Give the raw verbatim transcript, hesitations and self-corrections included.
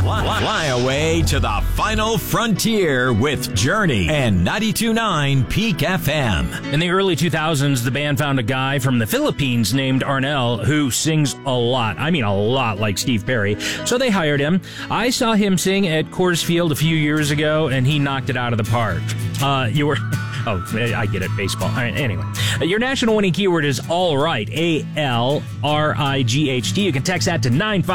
Fly, fly away to the final frontier with Journey and ninety-two point nine Peak F M. In the early two thousands, the band found a guy from the Philippines named Arnel who sings a lot. I mean, a lot like Steve Perry. So they hired him. I saw him sing at Coors Field a few years ago, and he knocked it out of the park. Uh, you were... Oh, I get it, baseball. All right, anyway. Your national winning keyword is all right, A L R I G H T. You can text that to nine five